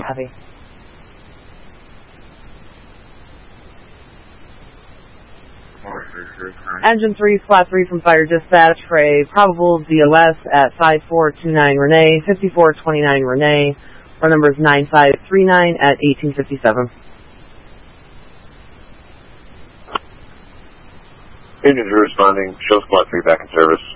Copy. Engine 3, Flat 3 from Fire Dispatch for a probable DOS at 5429 Renee, 5429 Renee. Our number is 9539 at 1857. Engine 2 responding. Show Squad 3 back in service.